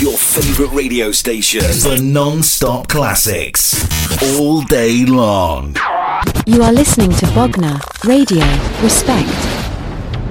Your favourite radio station for non-stop classics. All day long. You are listening to Bogner Radio. Respect.